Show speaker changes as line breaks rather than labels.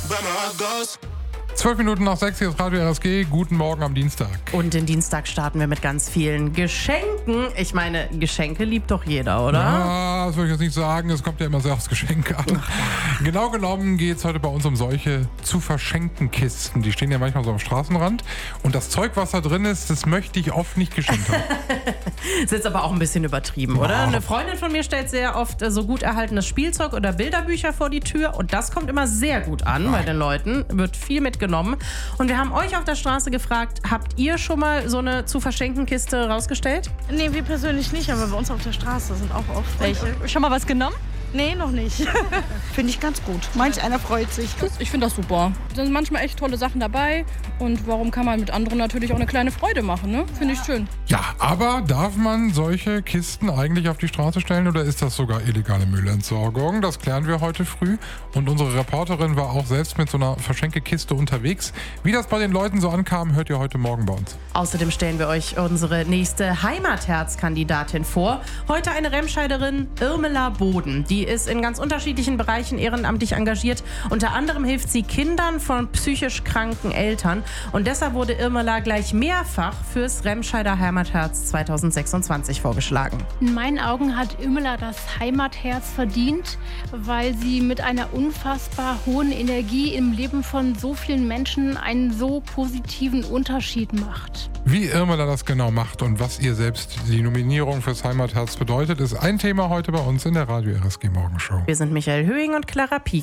12 Minuten nach 6, hier ist Radio RSG. Guten Morgen am Dienstag.
Und den Dienstag starten wir mit ganz vielen Geschenken. Ich meine, Geschenke liebt doch jeder, oder?
Ja, das würde ich jetzt nicht sagen. Es kommt ja immer sehr aufs Geschenk an. Genau genommen geht es heute bei uns um solche zu verschenken Kisten. Die stehen ja manchmal so am Straßenrand. Und das Zeug, was da drin ist, das möchte ich oft nicht geschenkt haben.
Ist jetzt aber auch ein bisschen übertrieben, oder? Eine Freundin von mir stellt sehr oft so gut erhaltenes Spielzeug oder Bilderbücher vor die Tür. Und das kommt immer sehr gut an bei den Leuten. Wird viel mitgenommen. Und wir haben euch auf der Straße gefragt, habt ihr schon mal so eine zu verschenken Kiste rausgestellt?
Nee, wir persönlich nicht, aber bei uns auf der Straße sind auch oft welche.
Schon mal was genommen?
Nee, noch nicht.
Finde ich ganz gut. Manch einer freut sich.
Ich finde das super. Da sind manchmal echt tolle Sachen dabei. Und warum kann man mit anderen natürlich auch eine kleine Freude machen, ne? Finde ich schön.
Ja, aber darf man solche Kisten eigentlich auf die Straße stellen oder ist das sogar illegale Müllentsorgung? Das klären wir heute früh. Und unsere Reporterin war auch selbst mit so einer Verschenkekiste unterwegs. Wie das bei den Leuten so ankam, hört ihr heute Morgen bei uns.
Außerdem stellen wir euch unsere nächste Heimatherzkandidatin vor. Heute eine Remscheiderin, Irmela Boden. Die ist in ganz unterschiedlichen Bereichen ehrenamtlich engagiert. Unter anderem hilft sie Kindern von psychisch kranken Eltern. Und deshalb wurde Irmela gleich mehrfach fürs Remscheider Heimatherz 2026 vorgeschlagen.
In meinen Augen hat Irmela das Heimatherz verdient, weil sie mit einer unfassbar hohen Energie im Leben von so vielen Menschen einen so positiven Unterschied macht.
Wie Irmela das genau macht und was ihr selbst die Nominierung fürs Heimatherz bedeutet, ist ein Thema heute bei uns in der Radio RSG Morgenshow.
Wir sind Michael Höhing und Clara Pieck.